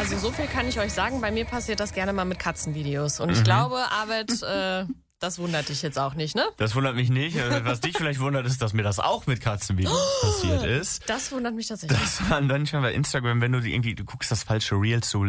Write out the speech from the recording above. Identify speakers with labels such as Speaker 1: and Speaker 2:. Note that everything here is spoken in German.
Speaker 1: Also so viel kann ich euch sagen, bei mir passiert das gerne mal mit Katzenvideos. Und ich glaube, Arvid, das wundert dich jetzt auch nicht, ne?
Speaker 2: Das wundert mich nicht. Was dich vielleicht wundert, ist, dass mir das auch mit Katzenvideos passiert ist.
Speaker 1: Das wundert mich tatsächlich.
Speaker 2: Das war dann schon bei Instagram, wenn du guckst das falsche Reel zu